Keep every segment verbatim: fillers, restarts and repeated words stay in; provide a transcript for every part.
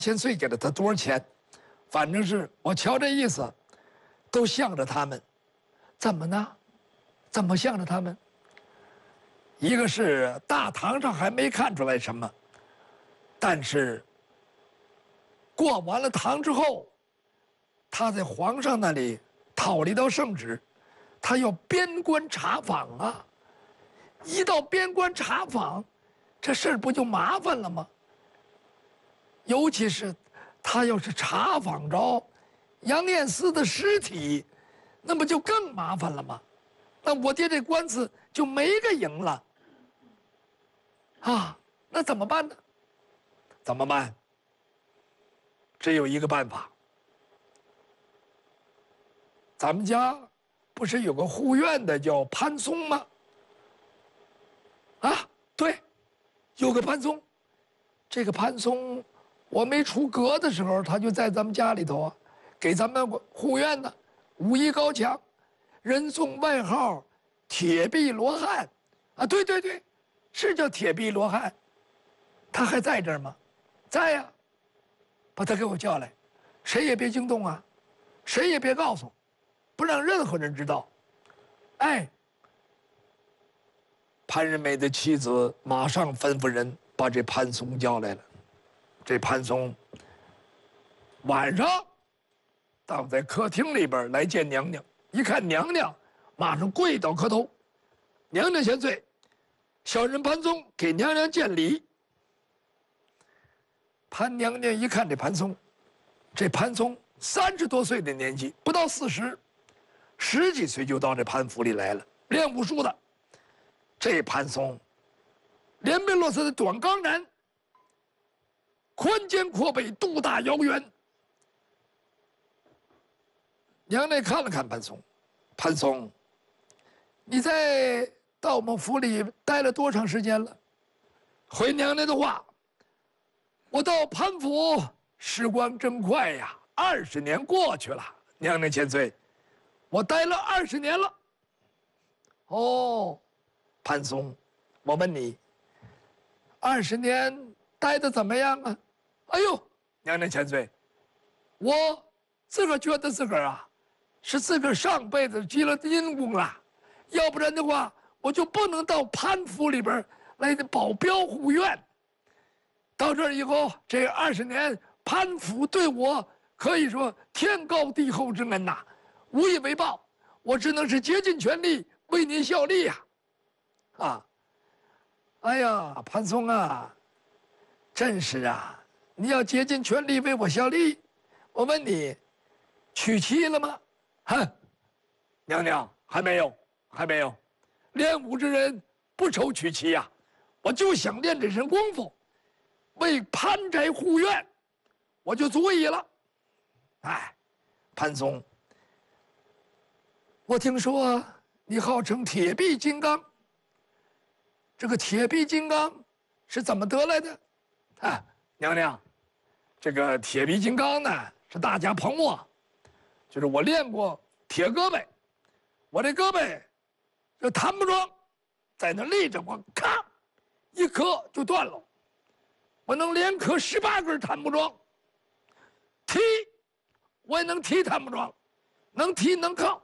千岁给了他多少钱，反正是我瞧这意思，都向着他们。怎么呢？怎么向着他们？一个是大堂上还没看出来什么，但是过完了堂之后，他在皇上那里讨了一道圣旨，他要边关查访啊。一到边关查访，这事儿不就麻烦了吗？尤其是他要是查访着杨彦思的尸体，那不就更麻烦了吗？那我爹这官司就没个赢了啊！那怎么办呢？怎么办？只有一个办法。咱们家不是有个护院的叫潘松吗？啊，对，有个潘松。这个潘松，我没出阁的时候，他就在咱们家里头啊，给咱们护院呢，武艺高强，人送外号“铁臂罗汉”，啊，对对对，是叫铁臂罗汉。他还在这儿吗？在呀，把他给我叫来，谁也别惊动啊，谁也别告诉，不让任何人知道。哎，潘仁美的妻子马上吩咐人把这潘松叫来了。这潘松晚上到在客厅里边来见娘娘，一看娘娘，马上跪倒磕头：“娘娘千岁，小人潘松给娘娘见礼。”潘娘娘一看这潘松，这潘松三十多岁的年纪，不到四十，十几岁就到这潘府里来了，练武术的。这潘松，连边落色的短钢男，宽肩阔背，肚大腰圆。娘娘看了看潘松，潘松，你在到我们府里待了多长时间了？回娘娘的话，我到潘府时光真快呀，二十年过去了。娘娘千岁，我待了二十年了。哦，潘松，我问你，二十年待得怎么样啊？哎呦，娘娘千岁，我自个儿觉得自个儿啊，是自个儿上辈子积了阴功了，要不然的话，我就不能到潘府里边来保镖护院。到这儿以后，这二十年，潘府对我可以说天高地厚之恩呐，无以为报，我只能是竭尽全力为您效力呀！啊，哎呀，潘松啊，真是啊，你要竭尽全力为我效力。我问你，娶妻了吗？哼，娘娘还没有，还没有。练武之人不愁娶妻呀，我就想练这身功夫。为潘宅护院，我就足矣了。哎，潘松，我听说你号称铁臂金刚，这个铁臂金刚是怎么得来的？啊，娘娘，这个铁臂金刚呢是大家捧我，就是我练过铁胳膊，我这胳膊就弹不桩，在那立着，我咔一磕就断了。我能连磕十八根弹木桩，踢我也能踢弹木桩，能踢能靠。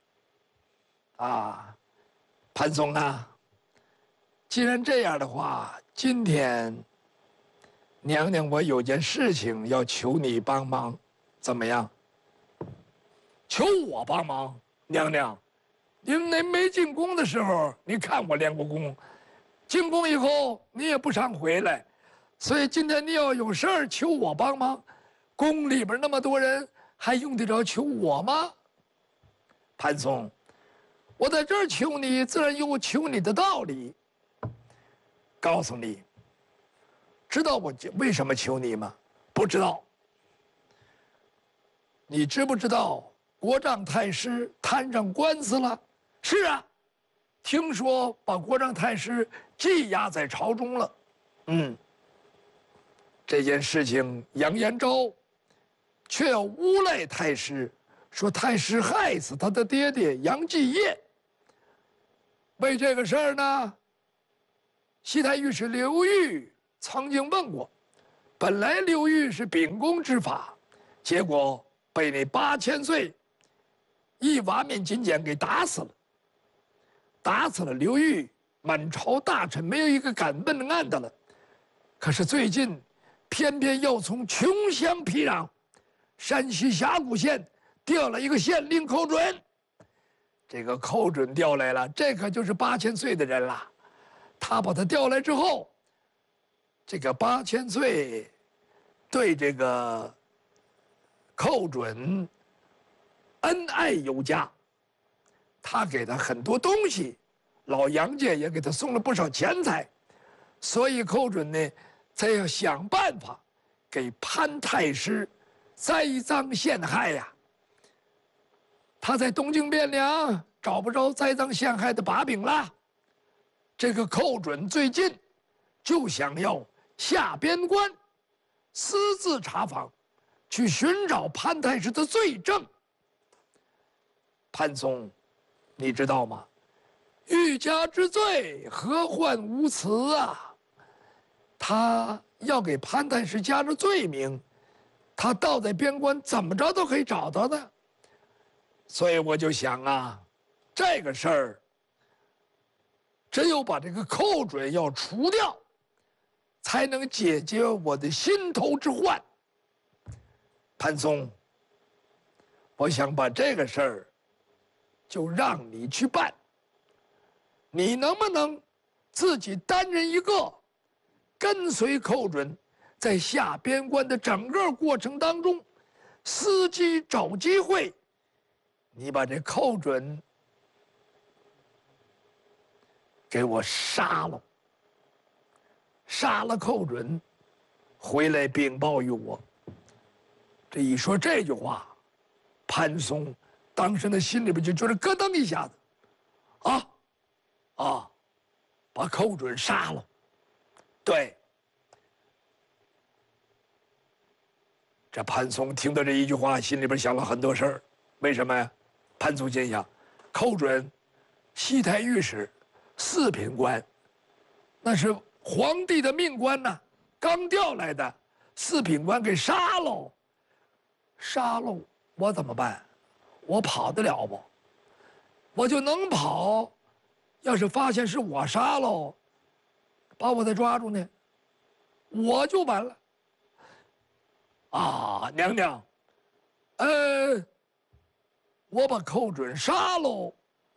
啊，潘松啊，既然这样的话，今天娘娘我有件事情要求你帮忙，怎么样？求我帮忙？娘娘，您那没进宫的时候，你看我练过功，进宫以后你也不常回来。所以今天你要有事儿求我帮忙，宫里边那么多人，还用得着求我吗？潘松，我在这儿求你，自然有求你的道理。告诉你，知道我为什么求你吗？不知道。你知不知道国丈太师摊上官司了？是啊，听说把国丈太师羁押在朝中了。嗯。这件事情，杨延昭却要诬赖太师，说太师害死他的爹爹杨继业。为这个事儿呢，西太御史刘裕曾经问过， 本来刘裕是秉公执法，结果被那八千岁一瓦面金简给打死了。打死了刘裕，满朝大臣没有一个敢问案的了。可是最近，偏偏又从穷乡僻壤，山西峡谷县调了一个县令寇准。这个寇准调来了，这可就是八千岁的人了。他把他调来之后，这个八千岁对这个寇准恩爱有加，他给他很多东西，老杨家也给他送了不少钱财，所以寇准呢，才要想办法给潘太师栽赃陷害呀。他在东京汴梁找不着栽赃陷害的把柄了，这个寇准最近就想要下边关，私自查访，去寻找潘太师的罪证。潘松，你知道吗？欲加之罪，何患无辞啊！他要给潘太师加了罪名，他倒在边关，怎么着都可以找到的。所以我就想啊，这个事儿，只有把这个寇准要除掉，才能解决我的心头之患。潘松，我想把这个事儿就让你去办，你能不能自己担任一个，跟随寇准，在下边关的整个过程当中，伺机找机会，你把这寇准给我杀了，杀了寇准，回来禀报于我。这一说这句话，潘松当时的心里边就觉得咯噔一下子，啊啊，把寇准杀了。对，这潘松听到这一句话，心里边想了很多事儿。为什么呀？潘松心想，寇准，西台御史，四品官，那是皇帝的命官呐，刚调来的，四品官给杀喽，杀喽，我怎么办？我跑得了不？我就能跑，要是发现是我杀喽，把我再抓住呢，我就完了。啊，娘娘，呃，我把寇准杀喽。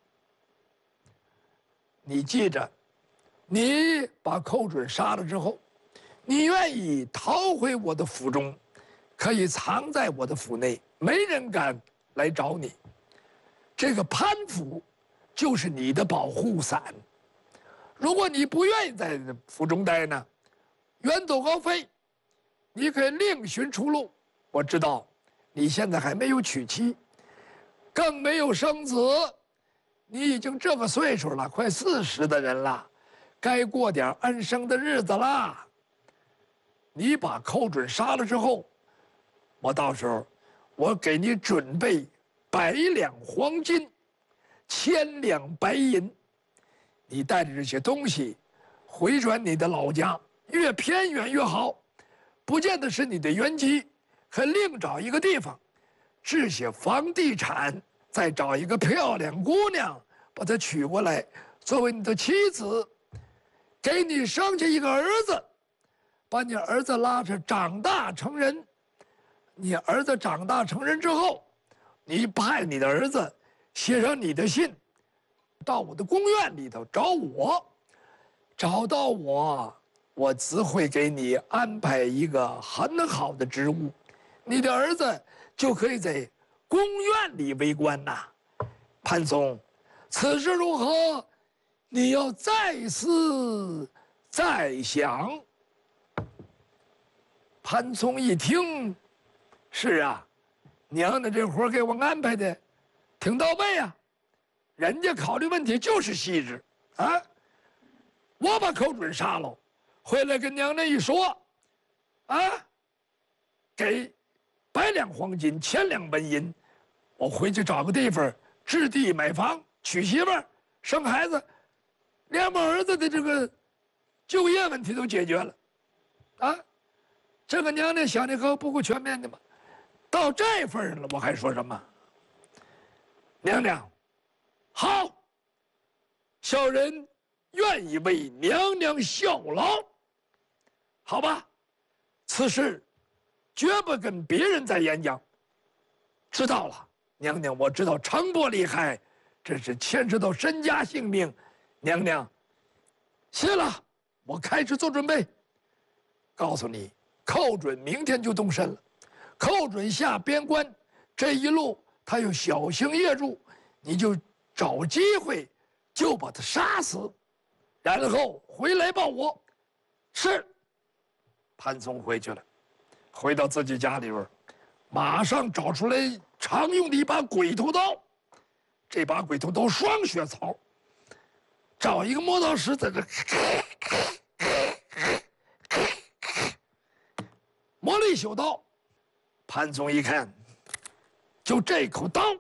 你记着，你把寇准杀了之后，你愿意逃回我的府中，可以藏在我的府内，没人敢来找你。这个潘府就是你的保护伞。如果你不愿意在府中待呢，远走高飞，你可以另寻出路。我知道你现在还没有娶妻，更没有生子，你已经这个岁数了，快四十的人了，该过点安生的日子啦。你把寇准杀了之后，我到时候我给你准备百两黄金，千两白银，你带着这些东西回转你的老家，越偏远越好，不见得是你的原籍，可另找一个地方置些房地产，再找一个漂亮姑娘，把她娶过来作为你的妻子，给你生下一个儿子，把你儿子拉扯长大成人。你儿子长大成人之后，你派你的儿子写上你的信，到我的宫院里头找我，找到我，我自会给你安排一个很好的职务，你的儿子就可以在宫院里为官呐。潘松，此事如何？你要再思再想。潘松一听，是啊，娘的这活给我安排的挺到位啊，人家考虑问题就是细致啊。我把寇准杀了，回来跟娘娘一说，啊，给百两黄金，千两纹银，我回去找个地方置地买房，娶媳妇儿，生孩子，连我儿子的这个就业问题都解决了，啊， 这个娘娘想的可不够全面的嘛。到这份儿了，我还说什么？娘娘，好，小人愿意为娘娘效劳。好吧，此事绝不跟别人再演讲。知道了，娘娘，我知道程伯厉害，这是牵涉到身家性命。娘娘，谢了，我开始做准备。告诉你，寇准明天就动身了。寇准下边关，这一路他又小心夜入，你就找机会就把他杀死，然后回来报我。是。潘松回去了，回到自己家里边，马上找出来常用的一把鬼头刀。这把鬼头刀双血槽，找一个磨刀石在这磨了一宿刀。潘松一看，就这口刀。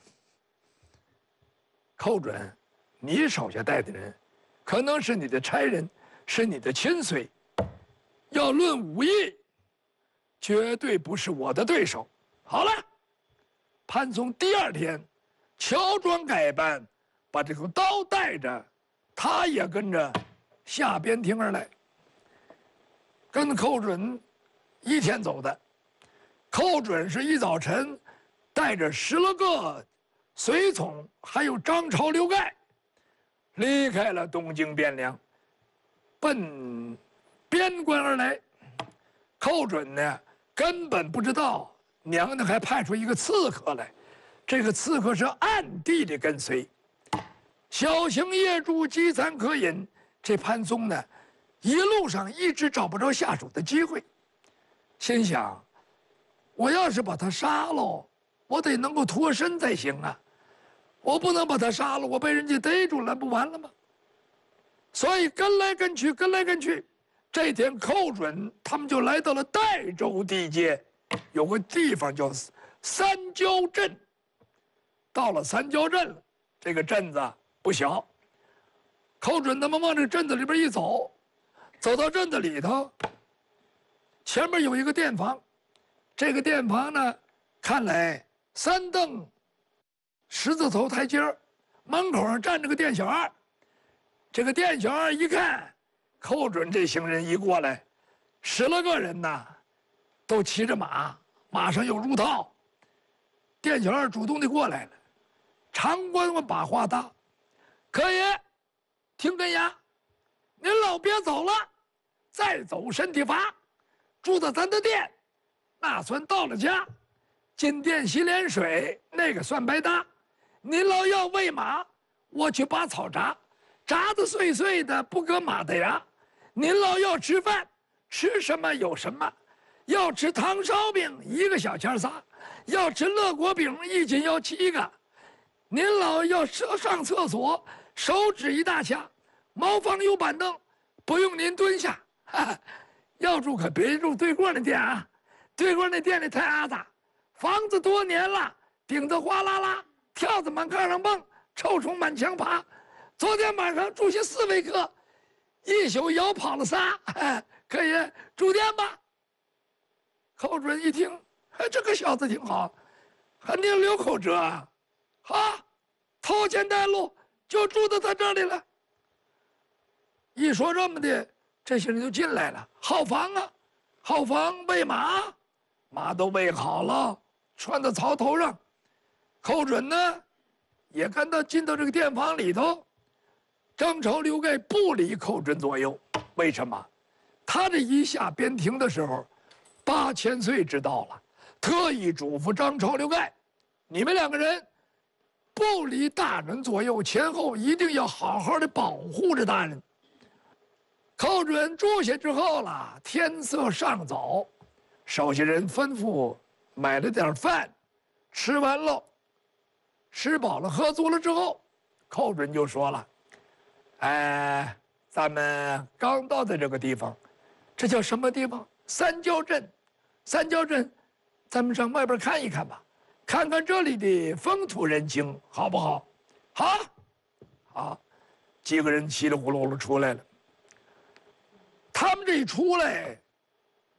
寇准，你手下带的人，可能是你的差人，是你的亲随。要论武艺，绝对不是我的对手。好了，潘松第二天乔装改扮，把这口刀带着，他也跟着下边庭而来，跟寇准一天走的。寇准是一早晨带着十来个随从，还有张超、刘盖，离开了东京汴梁，奔边关而来。寇准呢，根本不知道娘娘还派出一个刺客来，这个刺客是暗地里跟随，小行夜驻，饥餐渴饮。这潘松呢，一路上一直找不着下手的机会，心想，我要是把他杀了，我得能够脱身才行啊，我不能把他杀了，我被人家逮住了，不完了吗？所以跟来跟去，跟来跟去。这天，寇准他们就来到了代州地界，有个地方叫三焦镇。到了三焦镇了，这个镇子不小。寇准他们往这个镇子里边一走，走到镇子里头，前面有一个店房。这个店房呢，看来三凳十字头台阶儿，门口上站着个店小二。这个店小二一看寇准这行人一过来，十来个人呐，都骑着马，马上有入套。店小二主动的过来了，长官们把话搭：“可爷，听根牙，您老别走了，再走身体乏，住到咱的店，那算到了家。进店洗脸水，那个算白搭。您老要喂马，我去把草铡，铡子碎碎的，不搁马的牙。您老要吃饭，吃什么有什么。要吃糖烧饼，一个小钱仨；要吃乐果饼，一斤要七个。您老要上上厕所，手指一大掐。茅房有板凳，不用您蹲下。哈哈，要住可别住对过那店啊，对过那店里太阿杂，房子多年了，顶子哗啦啦，跳蚤满炕上蹦，臭虫满墙爬。昨天晚上住下四位客，一宿摇跑了仨。可爷住店吧。寇准一听，哎，这个小子挺好，还念刘口哲啊，好，掏钱带路，就住到他这里了。一说这么的，这些人就进来了。好房啊，好房，喂马，马都喂好了，拴到槽头上。寇准呢，也跟他进到这个店房里头。张超、刘盖不离寇准左右，为什么？他这一下边庭的时候，八千岁知道了，特意嘱咐张超、刘盖，你们两个人不离大人左右，前后一定要好好的保护着大人。寇准住下之后了，天色尚早，手下人吩咐买了点饭，吃完了，吃饱了喝足了之后，寇准就说了：“哎，咱们刚到的这个地方，这叫什么地方？三焦镇。三焦镇，咱们上外边看一看吧，看看这里的风土人情，好不好？好，好，几个人稀里呼噜噜出来了。他们这一出来，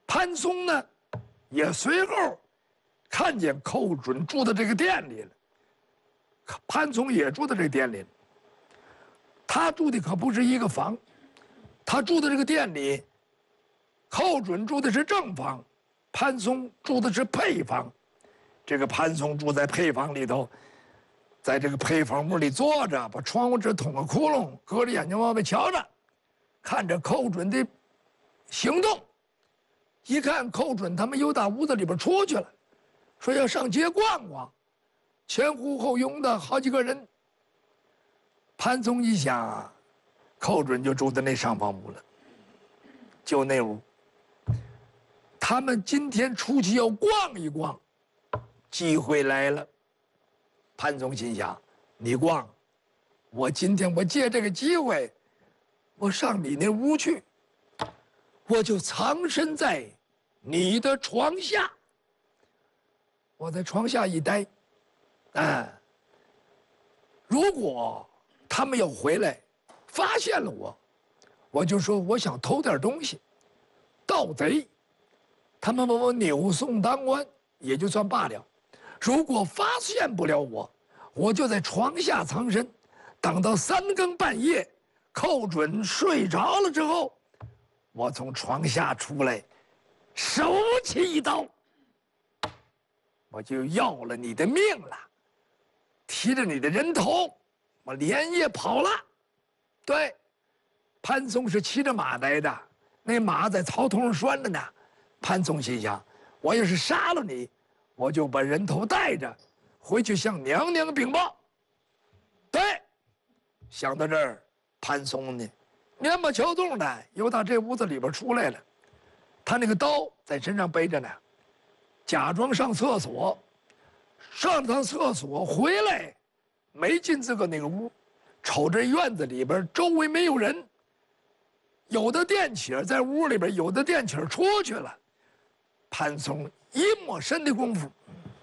潘松呢，也随后看见寇准住的这个店里了。潘松也住在这个店里了。他住的可不是一个房，他住的这个店里，寇准住的是正房，潘松住的是配房。这个潘松住在配房里头，在这个配房屋里坐着，把窗户纸捅个窟窿，隔着眼睛往外瞧着，看着寇准的行动。一看寇准他们又打屋子里边出去了，说要上街逛逛，前呼后拥的好几个人。潘松一想，寇准就住在那上房屋了，就那屋。他们今天出去要逛一逛，机会来了。潘松心想：你逛，我今天我借这个机会，我上你那屋去，我就藏身在你的床下。我在床下一待，啊，如果他们要回来，发现了我，我就说我想偷点东西，盗贼。他们把我扭送当官，也就算罢了。如果发现不了我，我就在床下藏身，等到三更半夜，寇准睡着了之后，我从床下出来，手起一刀，我就要了你的命了，提着你的人头，我连夜跑了。对，潘松是骑着马来的，那马在草丛上拴着呢。潘松心想，我要是杀了你，我就把人头带着回去向娘娘禀报。对，想到这儿，潘松呢，蔫巴敲动的又到这屋子里边出来了。他那个刀在身上背着呢，假装上厕所，上了趟厕所回来，没进自个那个屋，瞅着院子里边周围没有人，有的电起在屋里边，有的电起出去了。潘松一抹身的功夫，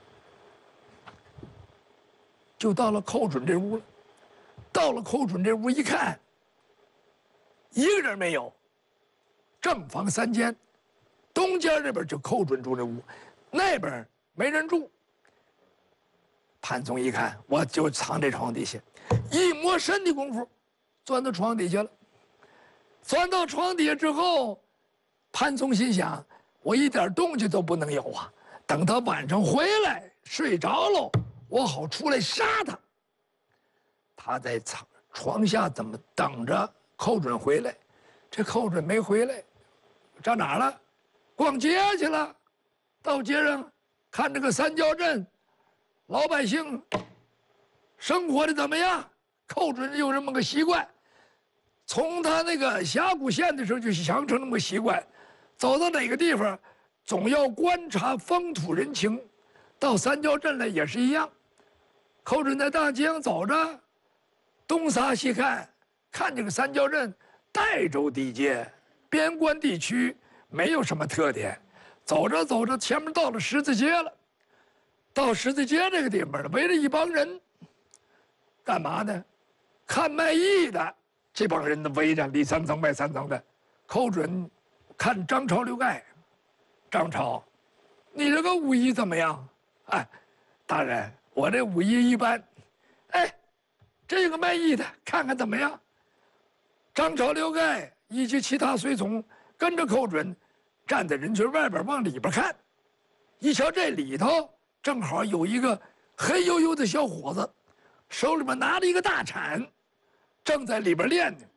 就到了寇准这屋了。到了寇准这屋一看，一个人没有，正房三间，东间这边就寇准住这屋，那边没人住。潘松一看，我就藏这床底下，一摸身的功夫，钻到床底下了。钻到床底下之后，潘松心想，我一点动静都不能有啊，等他晚上回来睡着了，我好出来杀他。他在床床下怎么等着寇准回来？这寇准没回来，上哪儿了？逛街去了。到街上看这个三角镇老百姓生活的怎么样？寇准有这么个习惯，从他那个峡谷县的时候就养成那么个习惯，走到哪个地方总要观察风土人情。到三角镇来也是一样。寇准在大街上走着，东撒西看，看这个三角镇代州地界边关地区没有什么特点。走着走着，前面到了十字街了。到十字街这个地方了，围着一帮人，干嘛呢？看卖艺的。这帮人呢围着里三层外三层的。寇准看张超、刘盖。张超，你这个武艺怎么样？哎，大人，我这武艺一般。哎，这个卖艺的看看怎么样？张超、刘盖以及其他随从跟着寇准，站在人群外边往里边看。一瞧这里头正好有一个黑黝黝的小伙子，手里边拿着一个大铲，正在里边练呢。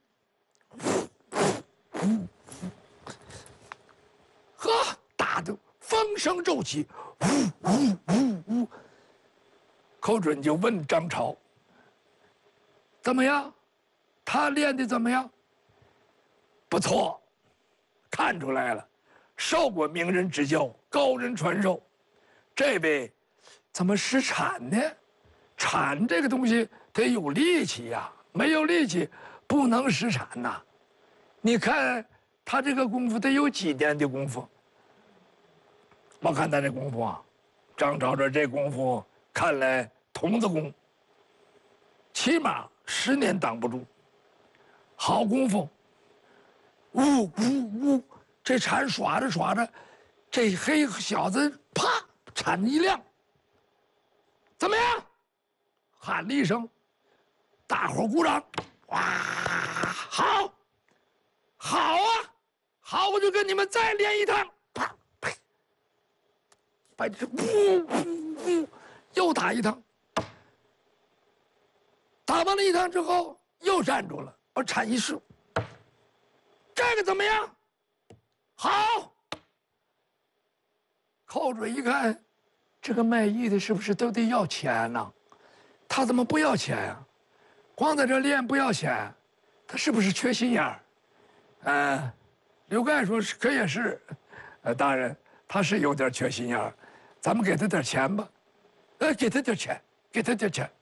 呵，打得风声骤起，呜呜呜呜。寇准就问张超：“怎么样？他练的怎么样？”不错，看出来了，受过名人指教，高人传授。这位怎么使铲呢？铲这个东西得有力气呀，没有力气不能使铲呐。你看他这个功夫得有几年的功夫？我看他这功夫啊，张超这这功夫看来童子功，起码十年挡不住。好功夫，呜呜呜，这铲耍着耍着， 这黑小子啪铲一亮，怎么样？喊了一声，大伙鼓掌，哇，好，好啊，好，我就跟你们再练一趟，啪呸，把这呜呜呜又打一趟，打完了一趟之后又站住了，我铲一试，这个怎么样？好。寇准一看，这个卖艺的是不是都得要钱呢？他怎么不要钱呀、啊？光在这练不要钱，他是不是缺心眼儿？嗯，刘盖说是可也是，呃，大人他是有点缺心眼儿，咱们给他点钱吧，呃，给他点钱，给他点钱。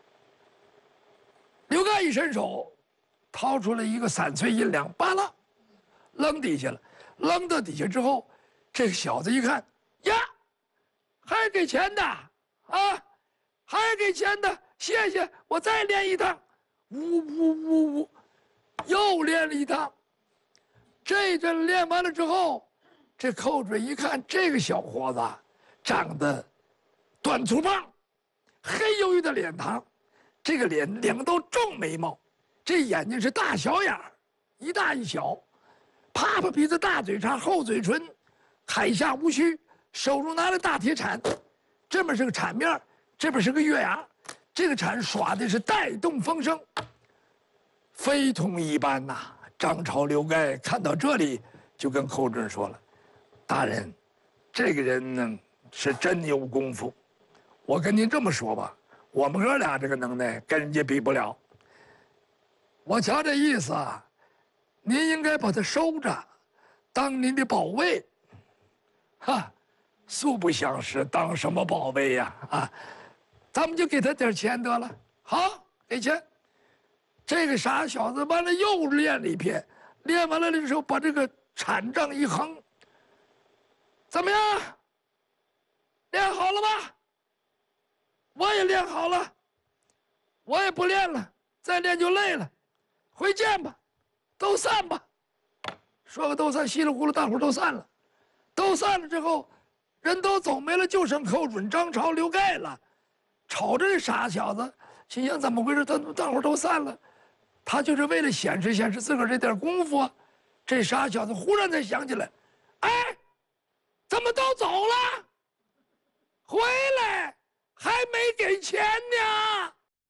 刘盖一伸手，掏出了一个散碎银两，扒拉，扔底下了。扔到底下之后，这个小子一看。呀，还给钱的啊，还给钱的，谢谢，我再练一趟，呜呜呜呜，又练了一趟。这阵练完了之后，这寇准一看，这个小伙子长得短粗胖，黑黝黝的脸庞，这个脸两道重眉毛，这眼睛是大小眼儿，一大一小，啪啪鼻子，大嘴茬，厚嘴唇，海下无须。手中拿了大铁铲，这边是个铲面，这边是个月牙，这个铲耍的是带动风声，非同一般呐、啊！张超、刘盖看到这里，就跟寇准说了：“大人，这个人呢是真有功夫。我跟您这么说吧，我们哥俩这个能耐跟人家比不了。我瞧这意思啊，您应该把他收着，当您的保卫。哈。”素不相识，当什么宝贝呀？啊，咱们就给他点钱得了。好，给钱。这个傻小子完了又练了一遍，练完了的时候把这个铲杖一横，怎么样？练好了吧？我也练好了，我也不练了，再练就累了，回见吧，都散吧。说个都散，稀里糊涂，大伙都散了。都散了之后。人都走没了，就剩寇准、张超、刘盖了。瞅着这傻小子，心想怎么回事？他大伙都散了，他就是为了显示显示自个儿这点功夫啊。这傻小子忽然才想起来，哎，怎么都走了？回来还没给钱呢？